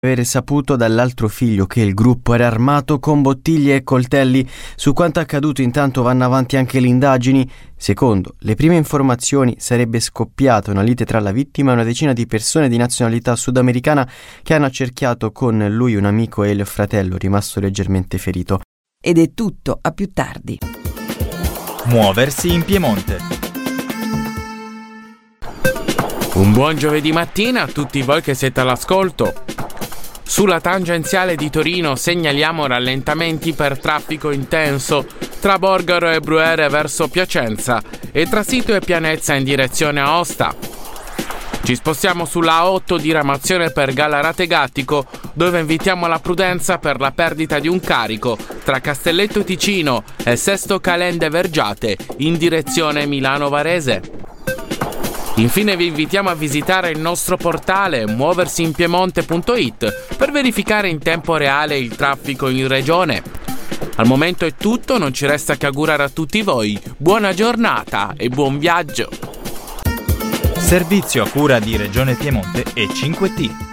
avere saputo dall'altro figlio che il gruppo era armato con bottiglie e coltelli. Su quanto accaduto intanto vanno avanti anche le indagini. Secondo le prime informazioni sarebbe scoppiata una lite tra la vittima e una decina di persone di nazionalità sudamericana che hanno accerchiato con lui un amico e il fratello rimasto leggermente ferito. Ed è tutto, a più tardi. Muoversi in Piemonte. Un buon giovedì mattina a tutti voi che siete all'ascolto. Sulla tangenziale di Torino segnaliamo rallentamenti per traffico intenso tra Borgaro e Bruere verso Piacenza e tra Sito e Pianezza in direzione Aosta. Ci spostiamo sulla A8 diramazione per Gallarate Gattico, dove invitiamo la prudenza per la perdita di un carico tra Castelletto Ticino e Sesto Calende Vergiate in direzione Milano Varese. Infine vi invitiamo a visitare il nostro portale muoversiinpiemonte.it per verificare in tempo reale il traffico in regione. Al momento è tutto, non ci resta che augurare a tutti voi buona giornata e buon viaggio. Servizio a cura di Regione Piemonte e 5T.